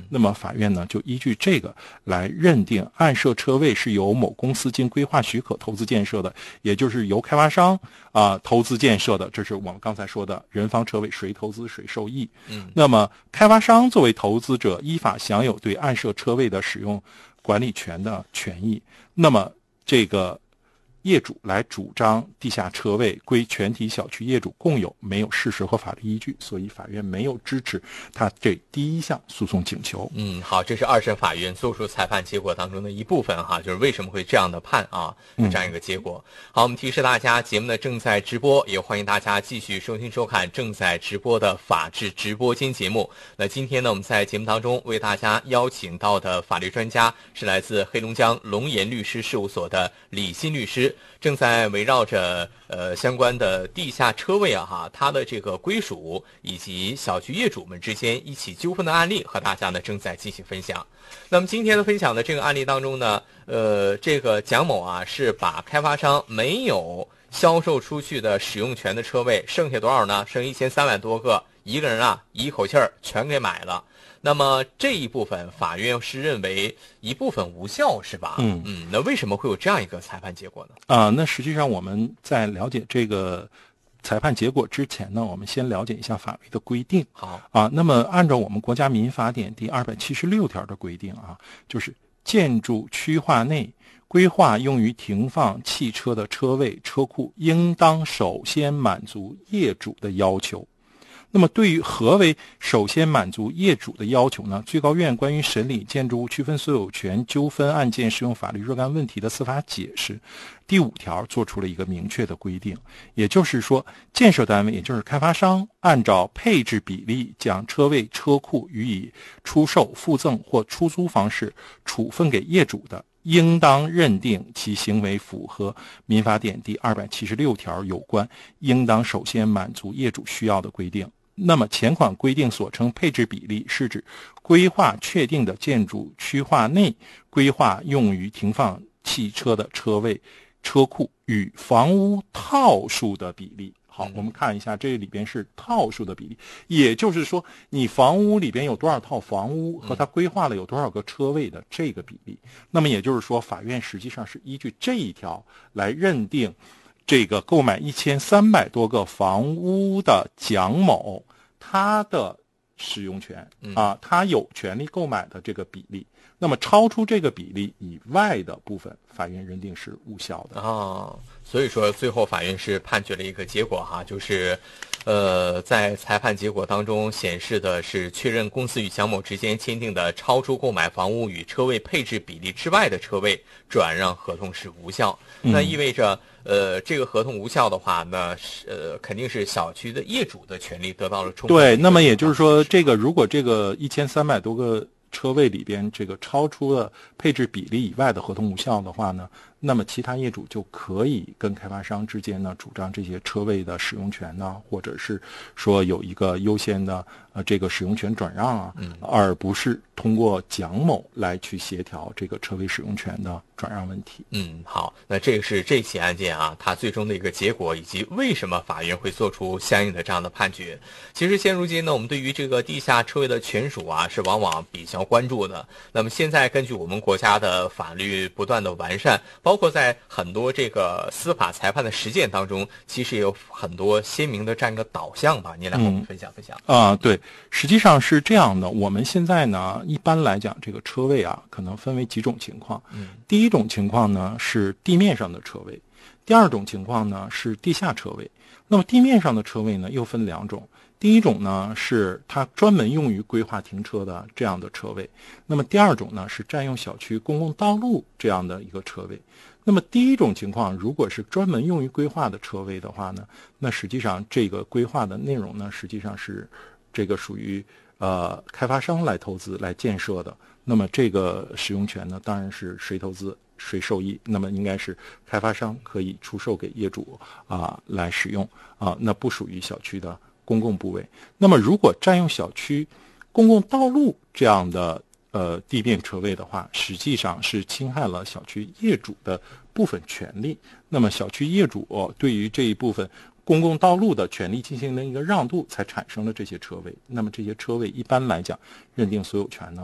那么法院呢就依据这个来认定案涉车位是由某公司经规划许可投资建设的，也就是由开发商投资建设的，这是我们刚才说的人方车位谁投资谁受益。那么开发商作为投资者依法享有对案涉车位的使用管理权的权益，那么这个业主来主张地下车位归全体小区业主共有，没有事实和法律依据，所以法院没有支持他这第一项诉讼请求。 好，这是二审法院作出裁判结果当中的一部分哈，就是为什么会这样的判啊，这样一个结果。好，我们提示大家，节目呢正在直播，也欢迎大家继续收听收看正在直播的法治直播间节目。那今天呢，我们在节目当中为大家邀请到的法律专家是来自黑龙江龙岩律师事务所的李欣律师。正在围绕着相关的地下车位它的这个归属以及小区业主们之间一起纠纷的案例和大家呢正在进行分享。那么今天的分享的这个案例当中呢，这个蒋某是把开发商没有销售出去的使用权的车位，剩下多少呢？剩1300多个，一个人一口气儿全给买了。那么这一部分法院是认为一部分无效是吧？那为什么会有这样一个裁判结果呢？ 那实际上我们在了解这个裁判结果之前呢，我们先了解一下法律的规定。 好那么按照我们国家民法典第276条的规定就是建筑区划内规划用于停放汽车的车位车库，应当首先满足业主的要求。那么对于何为首先满足业主的要求呢？最高院关于审理建筑物区分所有权纠纷案件适用法律若干问题的司法解释第5条做出了一个明确的规定，也就是说，建设单位也就是开发商按照配置比例将车位车库予以出售、附赠或出租方式处分给业主的，应当认定其行为符合民法典第276条有关应当首先满足业主需要的规定。那么前款规定所称配置比例是指规划确定的建筑区划内规划用于停放汽车的车位车库与房屋套数的比例。好，我们看一下这里边是套数的比例，也就是说你房屋里边有多少套房屋和它规划了有多少个车位的这个比例。那么也就是说法院实际上是依据这一条来认定这个购买1300多个房屋的蒋某他的使用权他有权利购买的这个比例，那么超出这个比例以外的部分法院认定是无效的。 所以说最后法院是判决了一个结果就是在裁判结果当中显示的是确认公司与蒋某之间签订的超出购买房屋与车位配置比例之外的车位转让合同是无效。那意味着这个合同无效的话，那肯定是小区的业主的权利得到了充分。 对，那么也就是说，如果这个1300多个车位里边这个超出了配置比例以外的合同无效的话呢，那么其他业主就可以跟开发商之间呢主张这些车位的使用权呢，或者是说有一个优先的这个使用权转让而不是通过蒋某来去协调这个车位使用权的转让问题。 好，那这个是这起案件它最终的一个结果，以及为什么法院会做出相应的这样的判决。其实现如今呢，我们对于这个地下车位的权属是往往比较关注的。那么现在根据我们国家的法律不断的完善，包括在很多这个司法裁判的实践当中，其实也有很多鲜明的这样一个导向吧。您来和我们分享分享。 对，实际上是这样的，我们现在呢一般来讲这个车位可能分为几种情况。第一种情况呢是地面上的车位，第二种情况呢是地下车位。那么地面上的车位呢又分两种，第一种呢是它专门用于规划停车的这样的车位，那么第二种呢是占用小区公共道路这样的一个车位。那么第一种情况如果是专门用于规划的车位的话呢，那实际上这个规划的内容呢实际上是这个属于开发商来投资来建设的，那么这个使用权呢当然是谁投资谁受益，那么应该是开发商可以出售给业主来使用那不属于小区的公共部位。那么如果占用小区公共道路这样的地面车位的话，实际上是侵害了小区业主的部分权利。那么小区业主对于这一部分公共道路的权利进行了一个让渡，才产生了这些车位。那么这些车位一般来讲认定所有权呢